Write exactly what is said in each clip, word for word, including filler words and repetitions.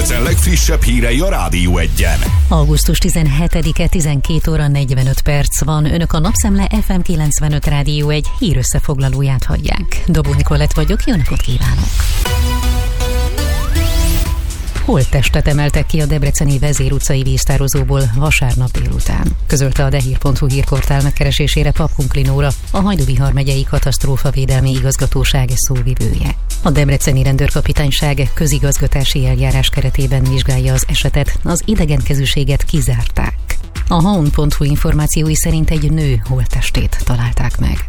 Debrecen legfrissebb hírei a Rádió Egyen. augusztus tizenhetedike, tizenkét óra negyvenöt perc van. Önök a Napszemle ef em kilencvenöt Rádió egy hírösszefoglalóját hallják. Dobó Nikolett vagyok, jó napot kívánok! Holttestet emeltek ki a debreceni Vezér utcai víztározóból vasárnap délután. Közölte a dehír pont hu hírportál megkeresésére Papkunkli Nóra, a Hajdú-Bihar megyei katasztrófavédelmi igazgatóság szóvivője. A debreceni rendőrkapitányság közigazgatási eljárás keretében vizsgálja az esetet, az idegenkezűséget kizárták. A ha on pont hu információi szerint egy nő holttestét találták meg.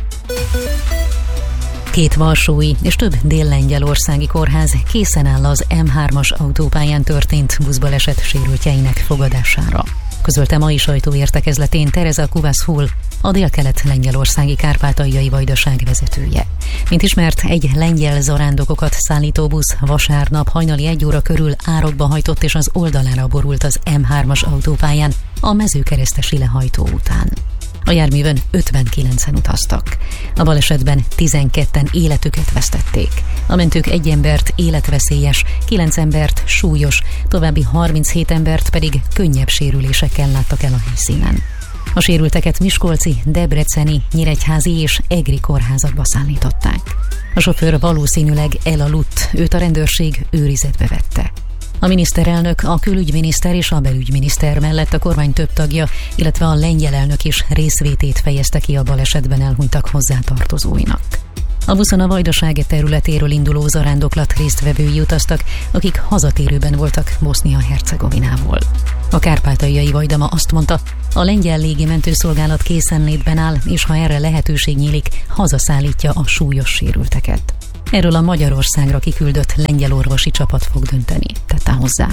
Két varsói és több dél-lengyelországi kórház készen áll az em hármas autópályán történt buszbaleset sérültjeinek fogadására. Közölte mai sajtóértekezletén Tereza Kuvaszhul, a délkelet-lengyelországi kárpátaljai vajdaság vezetője. Mint ismert, egy lengyel zarándokokat szállító busz vasárnap hajnali egy óra körül árokba hajtott és az oldalára borult az em hármas autópályán a Mezőkeresztesi lehajtó után. A járművön ötvenkilencen utaztak. A balesetben tizenketten életüket vesztették. A mentők egy embert életveszélyes, kilenc embert súlyos, további harminchét embert pedig könnyebb sérülésekkel láttak el a helyszínen. A sérülteket miskolci, debreceni, nyíregyházi és egri kórházakba szállították. A sofőr valószínűleg elaludt, őt a rendőrség őrizetbe vette. A miniszterelnök, a külügyminiszter és a belügyminiszter mellett a kormány több tagja, illetve a lengyel elnök is részvétét fejezte ki a balesetben elhunytak hozzátartozóinak. A buszon a vajdaság területéről induló zarándoklat résztvevői utaztak, akik hazatérőben voltak Bosznia-Hercegovinából. A kárpátaljai Vajdama azt mondta, a lengyel légi mentőszolgálat készenlétben áll, és ha erre lehetőség nyílik, hazaszállítja a súlyos sérülteket. Erről a Magyarországra kiküldött lengyel orvosi csapat fog dönteni, tette hozzá.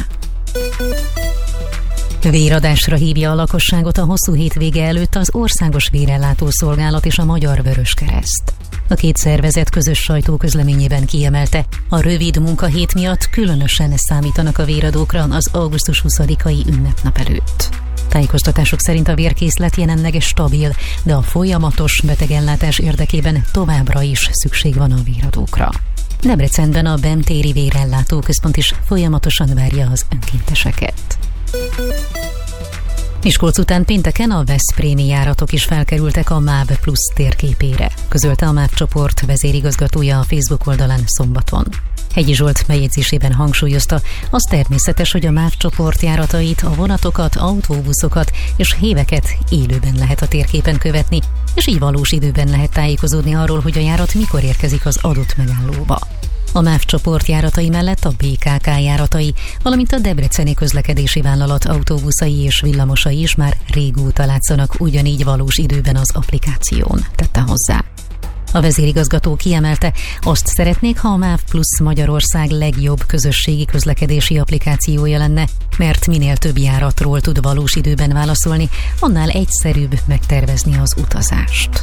Véradásra hívja a lakosságot a hosszú hétvége előtt az Országos Vérellátó Szolgálat és a Magyar Vöröskereszt. A két szervezet közös sajtóközleményében kiemelte, a rövid munkahét miatt különösen számítanak a véradókra az augusztus huszadikai ünnepnap előtt. Tájékoztatások szerint a vérkészlet jelenleg stabil, de a folyamatos betegellátás érdekében továbbra is szükség van a véradókra. Debrecenben a Bem-téri Vérellátó Központ is folyamatosan várja az önkénteseket. Miskolc után pénteken a veszprémi járatok is felkerültek a MÁV Plusz térképére, közölte a MÁV csoport vezérigazgatója a Facebook oldalán szombaton. Hegyi Zsolt bejegyzésében hangsúlyozta, az természetes, hogy a MÁV csoport járatait, a vonatokat, autóbuszokat és héveket élőben lehet a térképen követni, és így valós időben lehet tájékozódni arról, hogy a járat mikor érkezik az adott megállóba. A MÁV csoport járatai mellett a bé ká ká járatai, valamint a Debreceni Közlekedési Vállalat autóbuszai és villamosai is már régóta látszanak ugyanígy valós időben az applikáción, tette hozzá. A vezérigazgató kiemelte, azt szeretnék, ha a MÁV Plusz Magyarország legjobb közösségi közlekedési applikációja lenne, mert minél több járatról tud valós időben válaszolni, annál egyszerűbb megtervezni az utazást.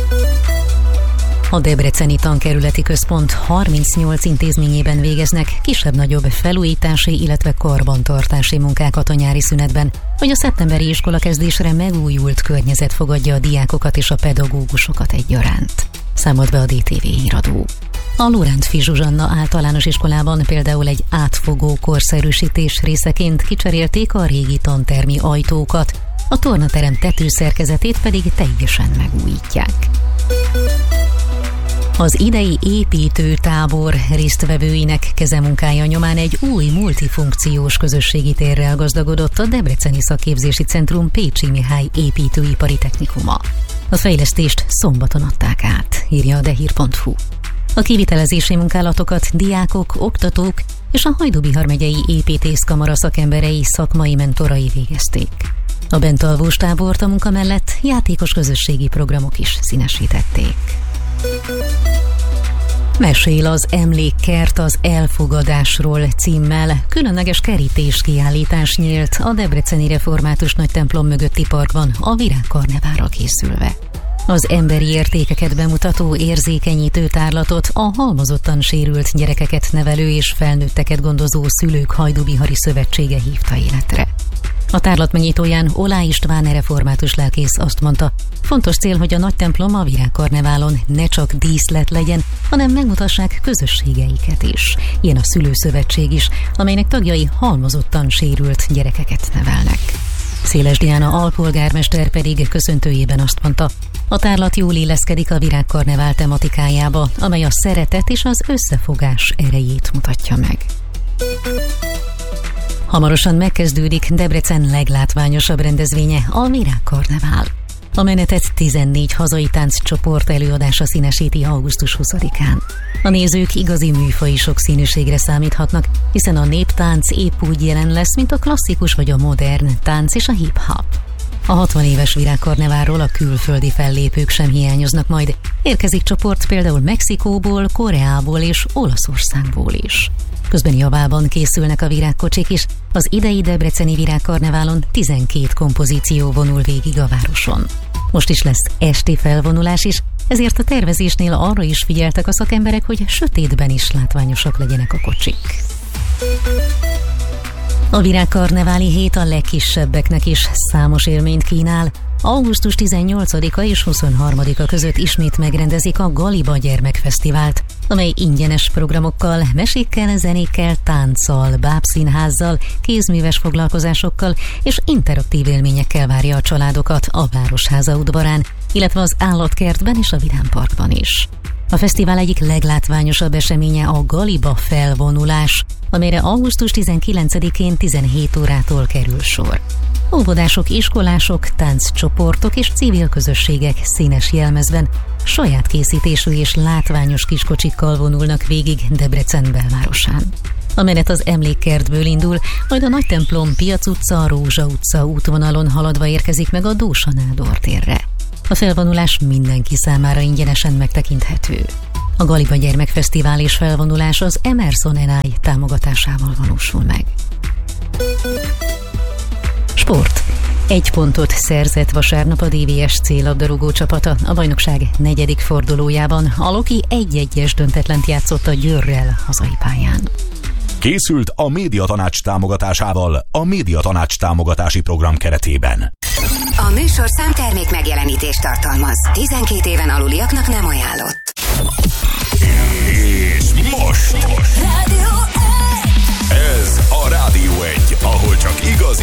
A Debreceni Tankerületi Központ harmincnyolc intézményében végeznek kisebb-nagyobb felújítási, illetve karbantartási munkákat a nyári szünetben, hogy a szeptemberi iskolakezdésre megújult környezet fogadja a diákokat és a pedagógusokat egyaránt. Számolt be a dé té vé híradó. A Lorántffy Zsuzsanna általános iskolában például egy átfogó korszerűsítés részeként kicserélték a régi tantermi ajtókat, a tornaterem tetőszerkezetét pedig teljesen megújítják. Az idei építőtábor résztvevőinek kezemunkája nyomán egy új multifunkciós közösségi térrel gazdagodott a Debreceni Szakképzési Centrum Pécsi Mihály építőipari technikuma. A fejlesztést szombaton adták át, írja a dehír pont hu. A kivitelezési munkálatokat diákok, oktatók és a Hajdú-Bihar megyei építészkamara szakemberei, szakmai mentorai végezték. A bentalvós tábort a munka mellett játékos közösségi programok is színesítették. Mesél az Emlékkert az elfogadásról címmel különleges kerítéskiállítás nyílt a Debreceni Református Nagytemplom mögötti parkban a Virágkarneválra készülve. Az emberi értékeket bemutató érzékenyítő tárlatot a halmozottan sérült gyerekeket nevelő és felnőtteket gondozó Szülők Hajdú-Bihari Szövetsége hívta életre. A tárlat megnyitóján Olá István református lelkész azt mondta, fontos cél, hogy a nagy templom a Virágkarneválon ne csak díszlet legyen, hanem megmutassák közösségeiket is. Ilyen a Szülőszövetség is, amelynek tagjai halmozottan sérült gyerekeket nevelnek. Széles Diana alpolgármester pedig köszöntőjében azt mondta, a tárlat jól illeszkedik a virágkarnevál tematikájába, amely a szeretet és az összefogás erejét mutatja meg. Hamarosan megkezdődik Debrecen leglátványosabb rendezvénye, a Virágkarnevál. A menetet tizennégy hazai tánccsoport előadása színesíti augusztus huszadikán. A nézők igazi műfaji sokszínűségre számíthatnak, hiszen a néptánc épp úgy jelen lesz, mint a klasszikus vagy a modern tánc és a hip-hop. A hatvan éves Virágkarneválról a külföldi fellépők sem hiányoznak majd. Érkezik csoport például Mexikóból, Koreából és Olaszországból is. Közben javában készülnek a virágkocsik is, az idei debreceni Virágkarneválon tizenkét kompozíció vonul végig a városon. Most is lesz esti felvonulás is, ezért a tervezésnél arra is figyeltek a szakemberek, hogy sötétben is látványosak legyenek a kocsik. A Virágkarneváli hét a legkisebbeknek is számos élményt kínál. augusztus tizennyolcadika és huszonharmadika között ismét megrendezik a Galiba Gyermekfesztivált, amely ingyenes programokkal, mesékkel, zenékkel, tánccal, bábszínházzal, kézműves foglalkozásokkal és interaktív élményekkel várja a családokat a Városháza udvarán, illetve az állatkertben és a Vidámparkban is. A fesztivál egyik leglátványosabb eseménye a Galiba felvonulás, amelyre augusztus tizenkilencedikén tizenhét órától kerül sor. Óvodások, iskolások, tánccsoportok és civil közösségek színes jelmezben saját készítésű és látványos kiskocsikkal vonulnak végig Debrecen belvárosán. A menet az Emlékkertből indul, majd a Nagytemplom, Piac utca, Rózsa utca útvonalon haladva érkezik meg a Dósa Nádor térre. A felvonulás mindenki számára ingyenesen megtekinthető. A Galiba Gyermekfesztivál és felvonulás az Emerson en i támogatásával valósul meg. Sport. Egy pontot szerzett vasárnap a dé vé es cé labdarúgó csapata a bajnokság negyedik fordulójában. A Loki egy-egyes döntetlent játszott a Győrrel hazai pályán. Készült a Médiatanács támogatásával a Médiatanács támogatási program keretében. A műsorszám termék megjelenítést tartalmaz. tizenkét éven aluliaknak nem